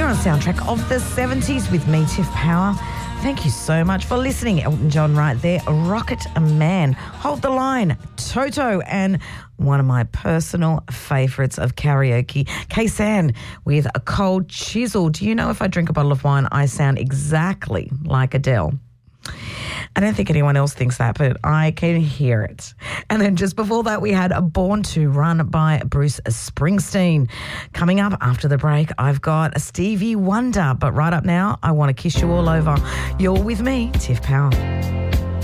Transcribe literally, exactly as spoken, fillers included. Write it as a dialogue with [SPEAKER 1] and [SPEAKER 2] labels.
[SPEAKER 1] on a soundtrack of the seventies with me, Tiff Power. Thank you so much for listening. Elton John right there, Rocket Man, Hold the Line, Toto, and one of my personal favourites of karaoke, K-San with A Cold Chisel. Do you know if I drink a bottle of wine, I sound exactly like Adele? I don't think anyone else thinks that, but I can hear it. And then just before that, we had Born to Run by Bruce Springsteen. Coming up after the break, I've got a Stevie Wonder. But right up now, I Want to Kiss You All Over. You're with me, Tiff Power.